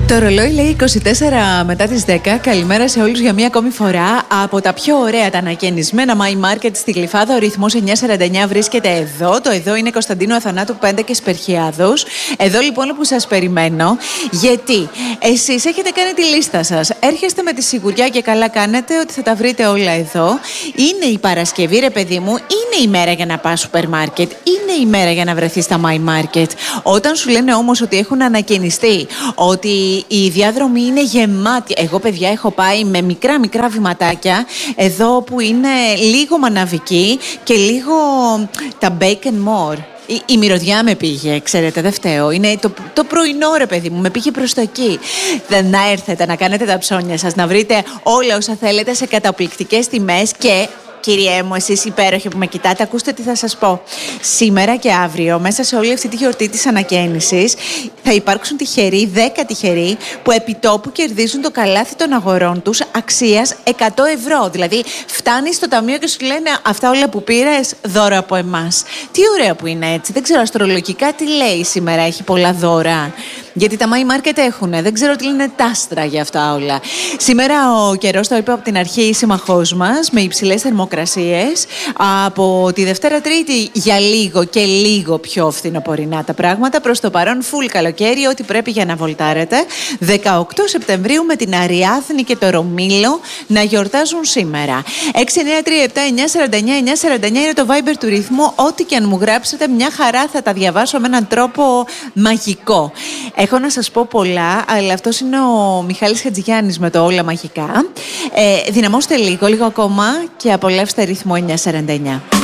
Το ρολόι λέει 24 μετά τις 10. Καλημέρα σε όλους για μία ακόμη φορά. Από τα πιο ωραία τα ανακαινισμένα My Market στη Γλυφάδα, ο ρυθμός 949 βρίσκεται εδώ. Το εδώ είναι Κωνσταντίνου Αθανάτου 5 και Σπερχιάδος. Εδώ λοιπόν που σας περιμένω, γιατί εσείς έχετε κάνει τη λίστα σας. Έρχεστε με τη σιγουριά και καλά κάνετε ότι θα τα βρείτε όλα εδώ. Είναι η Παρασκευή, ρε παιδί μου, είναι η μέρα για να πας σούπερ μάρκετ. Είναι η μέρα για να βρεθείς στα My Market. Όταν σου λένε όμως ότι έχουν ανακαινιστεί, ότι οι διάδρομοι είναι γεμάτοι. Εγώ, παιδιά, έχω πάει με μικρά βηματάκια εδώ που είναι λίγο μαναβική και λίγο τα bacon more. Η μυρωδιά με πήγε, ξέρετε, δεν φταίω. Είναι το πρωινό, ρε παιδί μου, με πήγε προς το εκεί. Να έρθετε, να κάνετε τα ψώνια σας, να βρείτε όλα όσα θέλετε σε καταπληκτικές τιμές και... Κυριέ μου, εσείς υπέροχοι που με κοιτάτε, ακούστε τι θα σας πω. Σήμερα και αύριο, μέσα σε όλη αυτή τη γιορτή της ανακαίνησης, θα υπάρξουν τυχεροί, 10 τυχεροί, που επιτόπου κερδίζουν το καλάθι των αγορών τους αξίας 100 ευρώ. Δηλαδή, φτάνεις στο ταμείο και σου λένε αυτά όλα που πήρες, δώρο από εμάς. Τι ωραία που είναι έτσι. Δεν ξέρω αστρολογικά τι λέει σήμερα, έχει πολλά δώρα. Γιατί τα My Market έχουνε. Δεν ξέρω τι λένε τάστρα για αυτά όλα. Σήμερα ο καιρός, το είπε από την αρχή, σύμμαχός μας, με υψηλές θερμοκρασίες. Από τη Δευτέρα Τρίτη για λίγο και λίγο πιο φθινοπορεινά τα πράγματα. Προς το παρόν, full καλοκαίρι, ό,τι πρέπει για να βολτάρετε. 18 Σεπτεμβρίου με την Αριάθνη και το Ρωμήλο να γιορτάζουν σήμερα. 693-7949-949 είναι το Viber του ρυθμού. Ό,τι και αν μου γράψετε, μια χαρά θα τα διαβάσω με έναν τρόπο μαγικό. Έχω να σας πω πολλά, αλλά αυτός είναι ο Μιχάλης Χατζηγιάννης με το όλα μαγικά. Δυναμώστε λίγο ακόμα και απολαύστε ρυθμό 949.